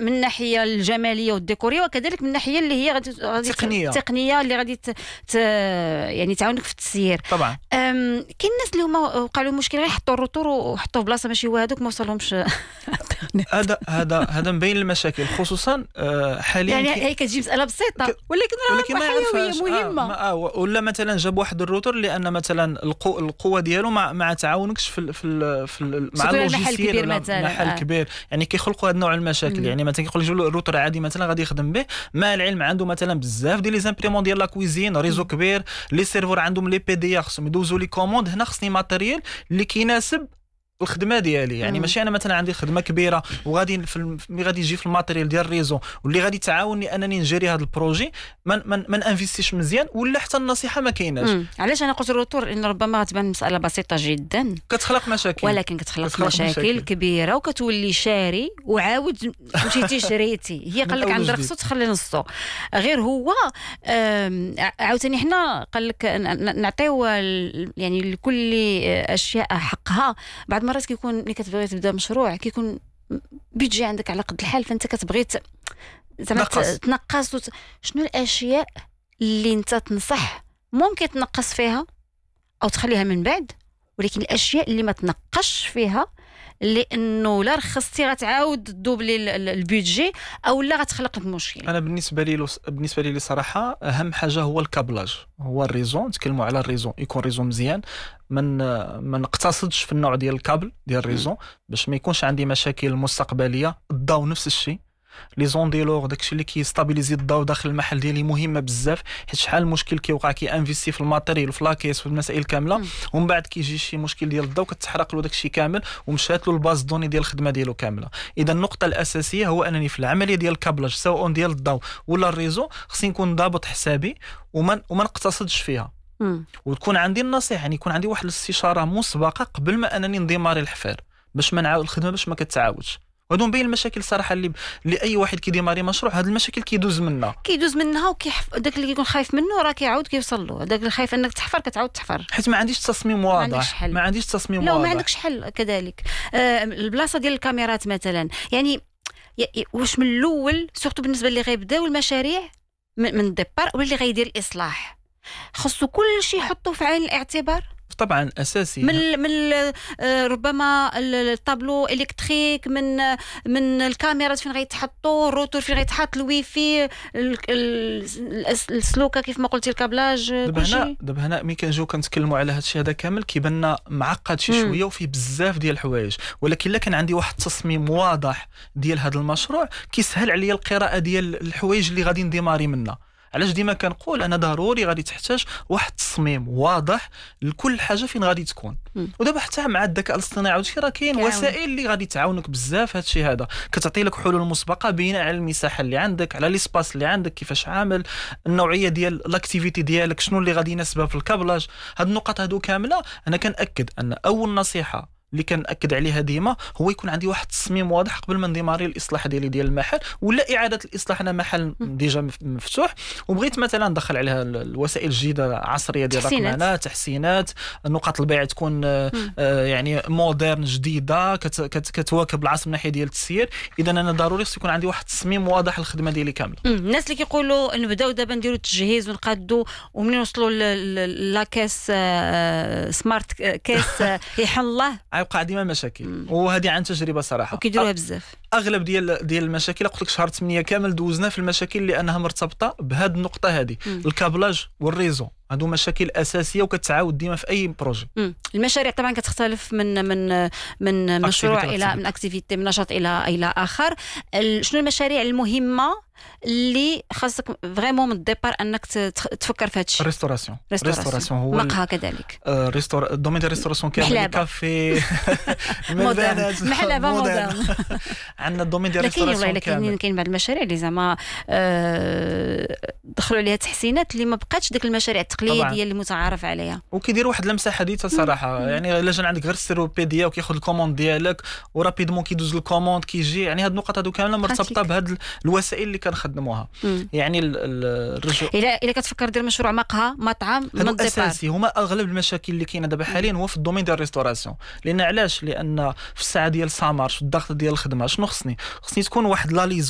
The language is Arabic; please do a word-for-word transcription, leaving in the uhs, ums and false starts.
من الناحيه الجماليه والديكوريه، وكذلك من الناحيه اللي هي غادي التقنيه التقنيه اللي غادي ت... ت... يعني تعاونك في التسيير. طبعا أم... كاين الناس اللي هما وقع لهم مشكل غير يحطوا الروتور وحطوه في بلاصه ماشي هو هذوك ما وصلهمش. هذا هذا هذا مبين المشاكل خصوصا حاليا. يعني هي كتجي مساله بسيطه ك... ولكن ولكن ما حيويه مهمه. آه آه ولا مثلا جاب واحد الروتور لان مثلا القو... القوه ديالو ما مع تعاونكش في ال... في ال... في ال... مع اللوجيسيال ولا محل آه. كبير، يعني كيخلقوا هذا النوع المشاكل. مم. يعني مثلا كيقول لك الروتور عادي مثلا غادي يخدم به، مع العلم عنده مثلا بزاف ديال لي زامبريمون ديال لا كويزين، ريزو كبير، لي سيرفور عندهم لي بي دي خصهم يدوزوا لي كوموند. هنا خصني ماتيريال اللي كيناسب الخدمه ديالي، يعني ماشي انا مثلا عندي خدمه كبيره وغادي في مي غادي يجي في الماتيريال ديال الريزو واللي غادي تعاوني انني نجري هذا البروجي من من من انفيستيش مزيان، ولا حتى النصيحه ما كايناش. علاش انا قلت الروتور؟ لان ربما غتبان مساله بسيطه جدا كتخلق مشاكل، ولكن كتخلق, كتخلق مشاكل, مشاكل كبيره، وكتولي شاري وعاود مشيتي شريتي. هي قال لك عند رخصو تخلي نصو. غير هو عاوتاني حنا قال لك نعطيو يعني لكل اشياء حقها. بعد مرات كيكون ملي كتبغي تبدا مشروع كيكون بيجي عندك على قد الحال، فانت كتبغي زعما تنقص وت... شنو الاشياء اللي انت تنصح ممكن تنقص فيها او تخليها من بعد، ولكن الاشياء اللي ما تنقصش فيها لانه لا رخصتي غتعاود دوبلي البيدجي او لا غتخلق لك مشكل. انا بالنسبه لي بالنسبه لي صراحه اهم حاجه هو الكابلاج، هو الريزو. نتكلموا على الريزو، يكون ريزو مزيان، من ما نقتصدش في النوع ديال الكابل ديال الريزو باش ما يكونش عندي مشاكل مستقبليه. الضوء نفس الشيء، لي زون ديلور داكشي اللي كيستابيليزي الضوء داخل المحل ديالي مهمه بزاف، حيت شحال المشكل كيوقع كي انفيستي في الماتيريال وفي لاكيس في المسائل كامله، ومن بعد كيجي شي مشكل ديال الضوء كتحرق له داكشي كامل ومشات له الباز دوني ديال الخدمه ديالو كامله. اذا النقطه الاساسيه هو انني في العمليه ديال الكابلاج سواء ديال الضوء ولا الريزو خصني نكون ضابط حسابي وما وما نقتصدش فيها. مم. وتكون عندي النصيحه، يعني يكون عندي واحد الاستشاره مسبقه قبل ما انني نديماري الحفار باش ما نعاود الخدمه باش ما كتعاودش. وهذو بين المشاكل صراحه اللي لاي واحد كيديماري مشروع، هذه المشاكل كيدوز منها كيدوز منها وكيحف داك اللي كيكون خايف منه راه كيعاود كيوصل له. داك اللي خايف انك تحفر كتعاود تحفر حيت ما عنديش تصميم واضح، ما عنديش تصميم واضح. لا ما عندكش حل كذلك. آه البلاصه ديال الكاميرات مثلا، يعني واش من الاول سورتو بالنسبه اللي غيبداو المشاريع من الديبار ولا اللي غيدير الاصلاح، خصو كل شيء يحطه في عين الاعتبار. طبعا اساسي من من ربما الطابلو الكتريك، من من الكاميرات فين غيتحطوا، الروتور فين غيتحط، الويفي، السلوكه كيف ما قلتي، الكابلاج، دابا هنا دابا هنا ملي كنجيو كنتكلموا على هذا الشيء هذا كامل كيبان لنا معقد شي شويه وفيه بزاف ديال الحوايج، ولكن الا كان عندي واحد التصميم واضح ديال هذا المشروع كيسهل عليا القراءه ديال الحوايج اللي غادي نديماري منها. علاش ديما كنقول انا ضروري غادي تحتاج واحد التصميم واضح لكل حاجه فين غادي تكون. ودابا حتى مع الذكاء الاصطناعي وشي راه كاين وسائل اللي غادي تعاونك بزاف. هذا الشيء هذا كتعطي لك حلول مسبقه بناء على المساحه اللي عندك، على ليسباس اللي عندك، كيفاش عامل، النوعيه ديال لاكتيفيتي ديالك، شنو اللي غادي يناسبها في الكابلاج. هاد النقط هادو كامله انا كنأكد ان اول نصيحه اللي كنأكد عليها ديما هو يكون عندي واحد التصميم واضح قبل ما نديماري الاصلاح ديالي ديال المحل ولا اعاده الاصلاح. انا محل ديجا مفتوح وبغيت مثلا ندخل عليها الوسائل الجديده عصريه ديال الرقمنه، تحسينات، نقاط البيع تكون آه يعني مودرن جديده كتواكب العصر من ناحيه ديال التسيير. اذا انا ضروري خص يكون عندي واحد التصميم واضح للخدمه ديالي كامله. الناس اللي كيقولوا نبداو دابا نديروا التجهيز ونقادوا ومنين نوصلوا لاكاس سمارت كاس يحل الله يبقى ديما مشاكل. وهذه عن تجربه صراحه وكيديروها بزاف. اغلب ديال ديال المشاكل قلت لك شهر ثمانية كامل دوزنا في المشاكل لانها مرتبطه بهذه النقطه هذه، الكابلاج والريزو. هادو مشاكل اساسيه وكتعاود ديما في اي بروجي. المشاريع طبعا كتختلف من من من مشروع الى من اكتيفيتي من نشاط الى الى اخر. شنو المشاريع المهمه اللي خاصك فريمون من الديبار انك تفكر في هذا الشيء؟ ريستوراسيون. ريستوراسيون هو مقهى كذلك. ريستور الدومين ديال الريستوراسيون كامل، كافي، مودرن، محلبه مودرن. عندنا الدومين ديال الريستوراسيون كامل. لكن كاين بعض المشاريع اللي زعما دخلوا عليها تحسينات اللي ما بقاتش ديك المشاريع التقليديه اللي متعارف عليها، وكيديروا واحد اللمسه حديثه صراحه. مم. يعني الا جا عندك غير السيروبيديا وكياخذ الكوموند ديالك ورابيدمون كيدوز الكوموند كيجي. يعني هاد النقط هادو كامله مرتبطه بهاد الوسائل اللي كنخدموها. يعني الرجوع الى الى كتفكر دير مشروع مقهى مطعم من الديبار اساسي. هما اغلب المشاكل اللي كاينه دابا حاليا هو في الدومين ديال الريستوراسيون. لان علاش؟ لان في الساعه ديال سامر في الضغط ديال الخدمه شنو خصني خصني تكون واحد لا